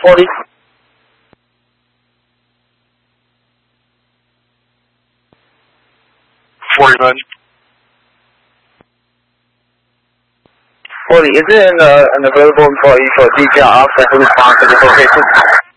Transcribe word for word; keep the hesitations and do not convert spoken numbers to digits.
forty. forty men. forty, is there an, uh, an available employee for detail officer who responds to this location?